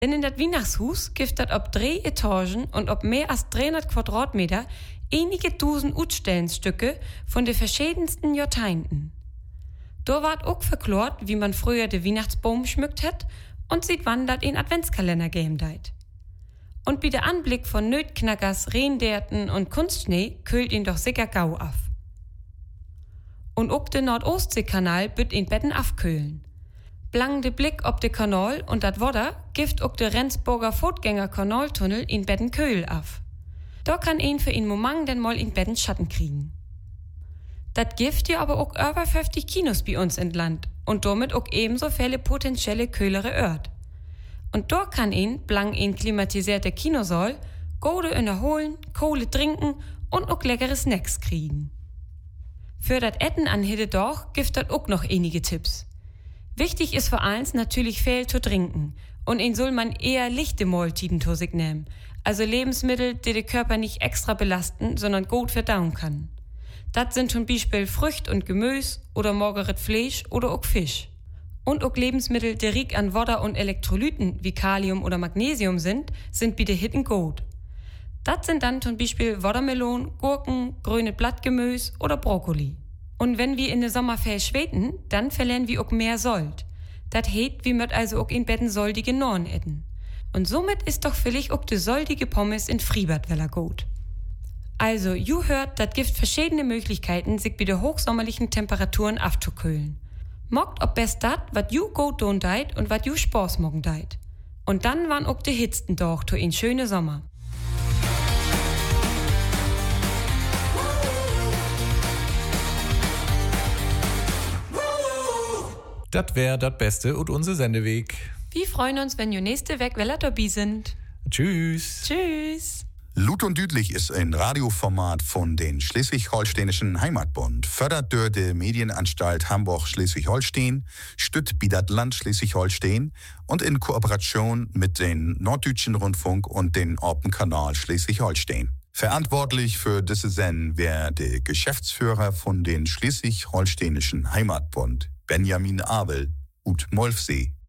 Denn in das Weihnachtshus gibt das ob 3 Etagen und ob mehr als 300 Quadratmeter einige Dusen Utstellensstücke von den verschiedensten Jahrzehnten. Da ward auch verklort, wie man früher den Weihnachtsbaum schmückt hat und sieht wann dat in Adventskalender geben deit. Und bei der Anblick von Nötknackers, Rehndärten und Kunstschnee kühlt ihn doch sicher gau af. Und auch der Nordostseekanal bütt ihn Betten afkühlen. Blang de Blick ob de Kanal und dat Wodder gift auch der Rendsburger Fotgänger-Kanaltunnel in Betten Köhl af. Da kann ihn für ihn Moment denn mal in Betten Schatten kriegen. Dat gift ja aber auch über 50 Kinos bei uns in Land und damit auch ebenso viele potenzielle köhlere Ört. Und da kann ihn, blang ihn klimatisierte Kinosaal, gode erholen, Kohle trinken und auch leckere Snacks kriegen. Für dat Etten an Hiddedorf gibt dat auch noch einige Tipps. Wichtig ist vor allem natürlich viel zu trinken und ihn soll man eher lichte Mahltiden zu sich nehmen, also Lebensmittel, die den Körper nicht extra belasten, sondern gut verdauen kann. Das sind zum Beispiel Frücht und Gemüse oder mageres Fleisch oder auch Fisch. Und auch Lebensmittel, die reich an Wasser und Elektrolyten wie Kalium oder Magnesium sind bei der Hitten gut. Das sind dann zum Beispiel Watermelon, Gurken, grüne Blattgemüse oder Brokkoli. Und wenn wir in der Sommerferien schweten, dann verlieren wir auch mehr Sold. Das heißt, wir möcht also auch in Betten soldige Norn essen. Und somit ist doch vielleicht auch die soldige Pommes in Friebert weller gut. Also, you hört, das gibt verschiedene Möglichkeiten, sich bei der hochsommerlichen Temperaturen aufzukühlen. Mogt ob best dat, wat you gut tun deit und wat you Spaß mogen deit. Und dann waren auch die Hitzten doch to in schöne Sommer. Das wär das Beste und unser Sendeweg. Wir freuen uns, wenn ihr nächste Weg weller dabei sind. Tschüss. Tschüss. Lut und Düdlich ist ein Radioformat von den Schleswig-Holsteinischen Heimatbund, fördert durch die Medienanstalt Hamburg-Schleswig-Holstein, stützt bei das Land Schleswig-Holstein und in Kooperation mit den Norddeutschen Rundfunk und den Orpenkanal Schleswig-Holstein. Verantwortlich für diese Sendung wäre der Geschäftsführer von den Schleswig-Holsteinischen Heimatbund, Benjamin Abel, ut Molfsee.